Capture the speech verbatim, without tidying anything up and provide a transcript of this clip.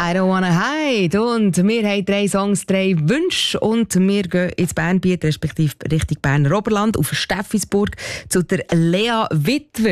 I don't wanna hide. Und wir haben drei Songs, drei Wünsche. Und wir gehen ins Bernbiet, respektive Richtung Berner Oberland, auf Steffisburg, zu der Lea Witwer.